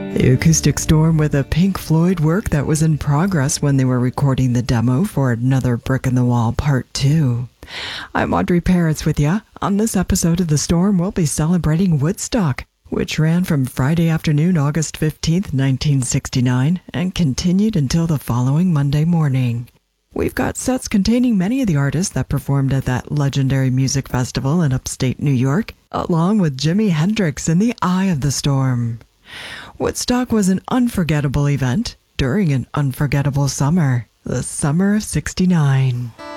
The Acoustic Storm with a Pink Floyd work that was in progress when they were recording the demo for Another Brick in the Wall Part 2. I'm Audrey Paritz with you. On this episode of The Storm, we'll be celebrating Woodstock, which ran from Friday afternoon, August 15th, 1969, and continued until the following Monday morning. We've got sets containing many of the artists that performed at that legendary music festival in upstate New York, along with Jimi Hendrix in the eye of the storm. Woodstock was an unforgettable event during an unforgettable summer, the summer of '69.